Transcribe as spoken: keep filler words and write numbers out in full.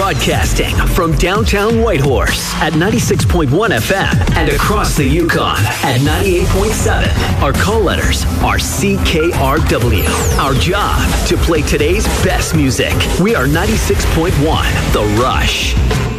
Broadcasting from downtown Whitehorse at ninety-six point one F M and across the Yukon at ninety-eight point seven. Our call letters are C K R W. Our job, to play today's best music. We are ninety-six point one The Rush.